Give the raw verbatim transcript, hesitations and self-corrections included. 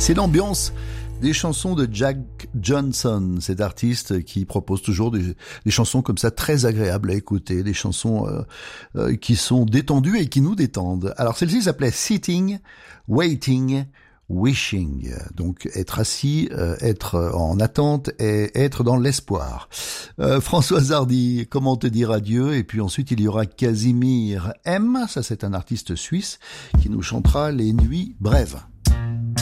C'est l'ambiance des chansons de Jack Johnson, cet artiste qui propose toujours des, des chansons comme ça très agréables à écouter, des chansons euh, euh, qui sont détendues et qui nous détendent. Alors celle-ci s'appelait Sitting, Waiting, Wishing, donc être assis, euh, être en attente et être dans l'espoir. Euh, Françoise Hardy, comment te dire adieu? Et puis ensuite il y aura Casimir M, ça c'est un artiste suisse qui nous chantera Les Nuits Brèves.